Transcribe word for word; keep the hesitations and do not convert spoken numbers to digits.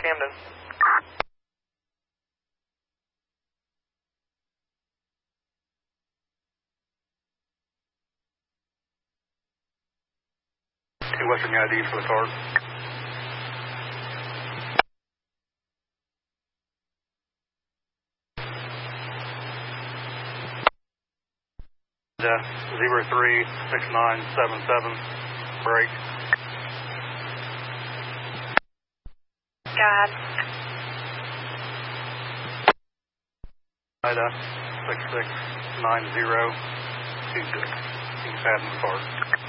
Camden. Two Western I Ds for the card. Zero three six nine seven seven. Break. God. Ida six six nine zero two six. You can pass the card.